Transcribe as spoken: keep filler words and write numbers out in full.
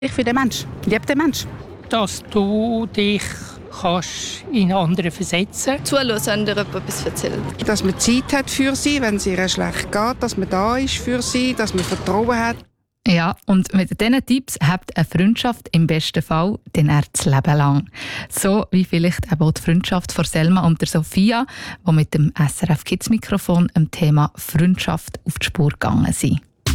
Ich bin der Mensch. Ich liebe den Mensch. Dass du dich kannst in andere versetzen. Zuhören, wenn dir jemand etwas erzählt. Dass man Zeit hat für sie, wenn es ihr schlecht geht, dass man da ist für sie, dass man Vertrauen hat. Ja, und mit diesen Tipps habt eine Freundschaft im besten Fall dann er das Leben lang. So wie vielleicht eben auch die Freundschaft von Selma und der Sophia, die mit dem S R F Kids Mikrofon am Thema Freundschaft auf die Spur gegangen sind.